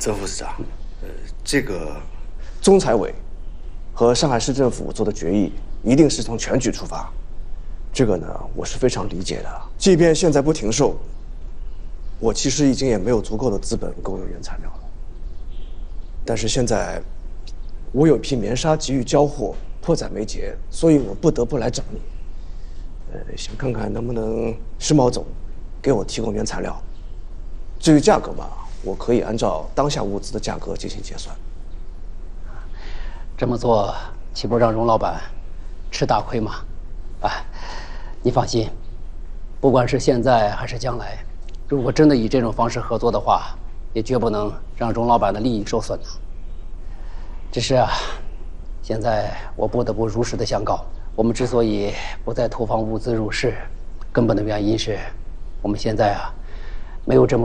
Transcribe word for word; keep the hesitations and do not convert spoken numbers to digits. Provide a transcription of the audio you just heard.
曾副市长，呃，这个中财委和上海市政府做的决议一定是从全局出发，这个呢我是非常理解的。即便现在不停售，我其实已经也没有足够的资本购入原材料了。但是现在我有批棉纱急于交货，迫在眉睫，所以我不得不来找你。呃，想看看能不能世贸总给我提供原材料。至于价格嘛，我可以按照当下物资的价格进行结算。 这么做岂不是让荣老板吃大亏吗？啊，你放心，不管是现在还是将来，如果真的以这种方式合作的话，也绝不能让荣老板的利益受损的。只是啊，现在我不得不如实的相告，我们之所以不再投放物资入市，根本的原因是，我们现在啊，没有这么